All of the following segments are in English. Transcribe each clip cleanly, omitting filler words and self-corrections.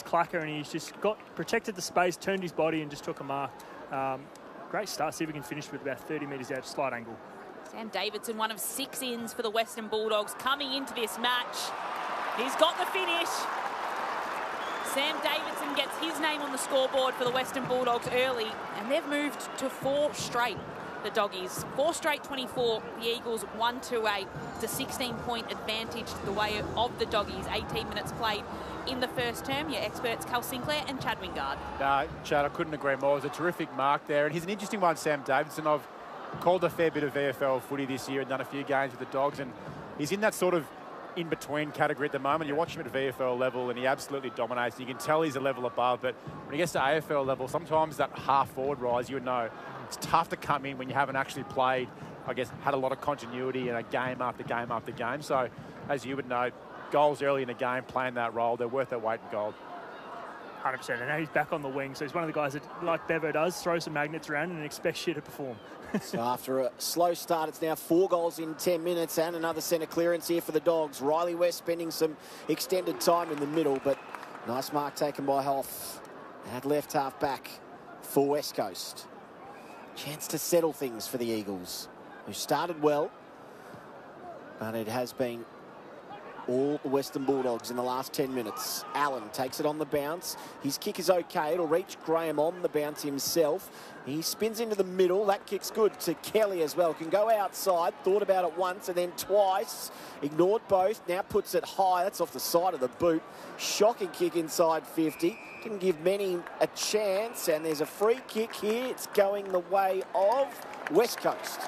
clacker, and he's just protected the space, turned his body, and just took a mark. Great start. See if we can finish with about 30 metres out, slight angle. Sam Davidson, one of 6 ins for the Western Bulldogs, coming into this match. He's got the finish. Sam Davidson gets his name on the scoreboard for the Western Bulldogs early, and they've moved to 4 straight, the Doggies. 4 straight 24, the Eagles 1-8. It's a 16-point advantage the way of the Doggies. 18 minutes played in the first term. Your experts, Cal Sinclair and Chad Wingard. Chad, I couldn't agree more. It was a terrific mark there, and he's an interesting one, Sam Davidson. I've called a fair bit of VFL footy this year and done a few games with the Dogs, and he's in that sort of in-between category at the moment. You watch him at VFL level and he absolutely dominates. You can tell he's a level above, but when he gets to AFL level, sometimes that half-forward rise, you would know, it's tough to come in when you haven't actually played, I guess, had a lot of continuity in a game after game after game. So, as you would know, goals early in the game, playing that role, they're worth their weight in gold. 100%. And now he's back on the wing, so he's one of the guys that, like Bevo does, throw some magnets around and expects you to perform. So after a slow start, it's now 4 goals in 10 minutes and another centre clearance here for the Dogs. Riley West spending some extended time in the middle, but nice mark taken by Hoff at left half back for West Coast. Chance to settle things for the Eagles, who started well, but it has been all the Western Bulldogs in the last 10 minutes. Allen takes it on the bounce. His kick is okay. It'll reach Graham on the bounce himself. He spins into the middle. That kick's good to Kelly as well. Can go outside. Thought about it once and then twice. Ignored both. Now puts it high. That's off the side of the boot. Shocking kick inside 50. Didn't give many a chance. And there's a free kick here. It's going the way of West Coast.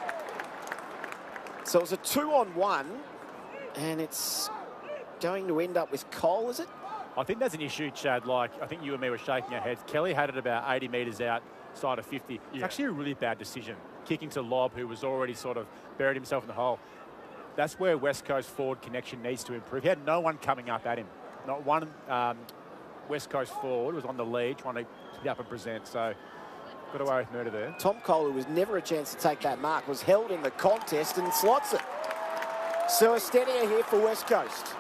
So it's a 2-on-1. And it's going to end up with Cole, is it? I think that's an issue, Chad. Like, I think you and me were shaking our heads. Kelly had it about 80 metres outside of 50. It's actually a really bad decision. Kicking to Lobb, who was already sort of buried himself in the hole. That's where West Coast forward connection needs to improve. He had no one coming up at him. Not one West Coast forward was on the lead trying to get up and present. So, got away with murder there. Tom Cole, who was never a chance to take that mark, was held in the contest and slots it. So a steadier here for West Coast.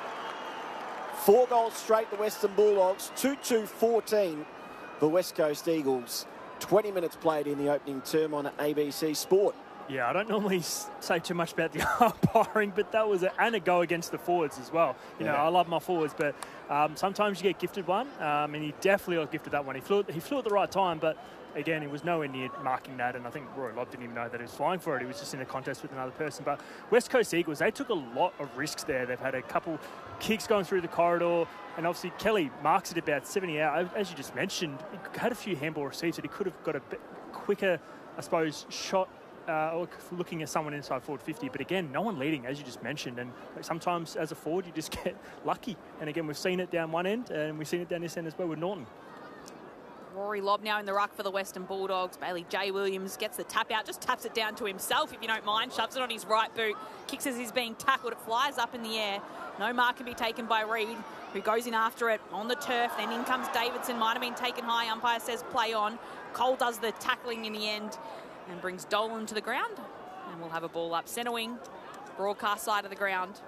4 goals straight, the Western Bulldogs. 2-2-14, the West Coast Eagles. 20 minutes played in the opening term on ABC Sport. Yeah, I don't normally say too much about the umpiring, but that was a go against the forwards as well. You know, I love my forwards, but sometimes you get gifted one, and he definitely got gifted that one. He flew at the right time, but again, he was nowhere near marking that, and I think Roy Lobb didn't even know that he was flying for it. He was just in a contest with another person. But West Coast Eagles, they took a lot of risks there. They've had a couple kicks going through the corridor, and obviously Kelly marks it about 70 out. As you just mentioned, he had a few handball receipts that he could have got a bit quicker, I suppose, shot looking at someone inside forward 50. But again, no one leading, as you just mentioned. And sometimes as a forward, you just get lucky. And again, we've seen it down one end, and we've seen it down this end as well with Norton. Rory Lobb now in the ruck for the Western Bulldogs. Bailey J. Williams gets the tap out, just taps it down to himself, if you don't mind, shoves it on his right boot, kicks as he's being tackled, it flies up in the air. No mark can be taken by Reid, who goes in after it on the turf. Then in comes Davidson, might have been taken high, umpire says play on. Cole does the tackling in the end and brings Dolan to the ground. And we'll have a ball up centre wing, broadcast side of the ground.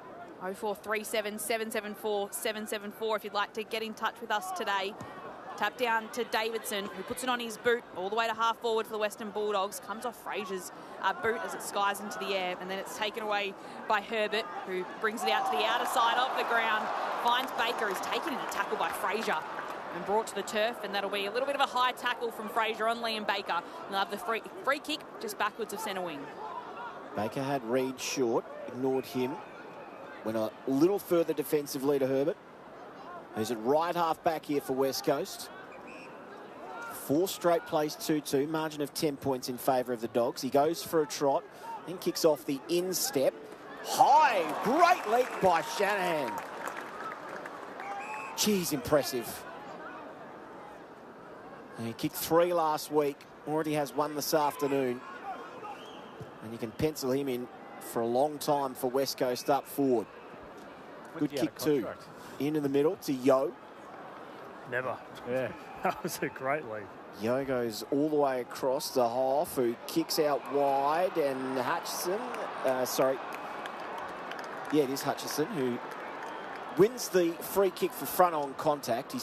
0437 774 774 if you'd like to get in touch with us today. Tap down to Davidson, who puts it on his boot all the way to half forward for the Western Bulldogs. Comes off Fraser's boot as it skies into the air, and then it's taken away by Herbert, who brings it out to the outer side of the ground. Finds Baker, who's taken in a tackle by Fraser and brought to the turf, and that'll be a little bit of a high tackle from Fraser on Liam Baker. And they'll have the free kick just backwards of centre wing. Baker had Reid short, ignored him. Went a little further defensively to Herbert. Who's at right half back here for West Coast. 4 straight plays 2-2, margin of 10 points in favour of the Dogs. He goes for a trot, then kicks off the instep. High, great leap by Shanahan. Geez, impressive. And he kicked 3 last week, already has 1 this afternoon. And you can pencil him in for a long time for West Coast up forward. Good kick too. Into the middle to Yo. Never. Yeah. That was a great lead. Yo goes all the way across to Hoff, who kicks out wide, and Hutchison, it is Hutchison, who wins the free kick for front on contact. He's